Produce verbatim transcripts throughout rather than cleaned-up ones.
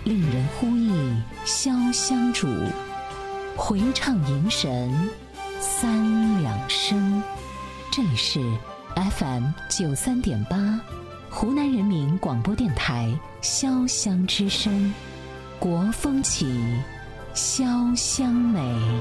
令人呼忆潇湘主，回唱吟神三两声。这里是 F M 九三点八，湖南人民广播电台潇湘之声，国风起，潇湘美。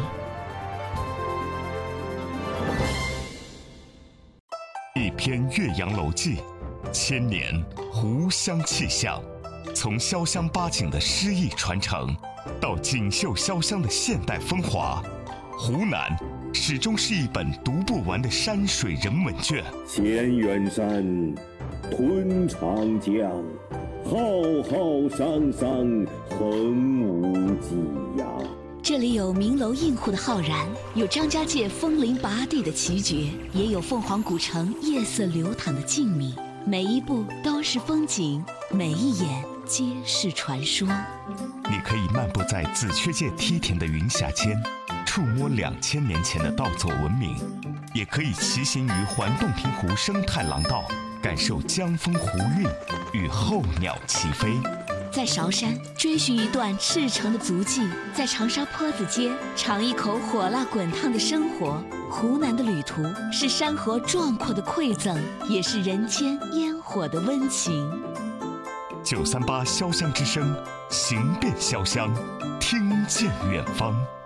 一篇岳阳楼记，千年湖湘气象。从潇湘八景的诗意传承，到锦绣潇湘的现代风华，湖南始终是一本读不完的山水人文卷。 千远山，吞长江，浩浩汤汤，横无际呀。 这里有名楼映户的浩然，有张家界枫林拔地的奇绝，也有凤凰古城夜色流淌的静谧。每一步都是风景，每一眼皆是传说。 你可以漫步在紫雀界梯田的云霞间，触摸两千年前的稻作文明；也可以骑行于环洞庭湖生态廊道，感受江风湖韵与候鸟齐飞。 在韶山追寻一段赤诚的足迹，在长沙坡子街尝一口火辣滚烫的生活。湖南的旅途是山河壮阔的馈赠，也是人间烟火的温情。 九三八潇湘之声，行遍潇湘，听见远方。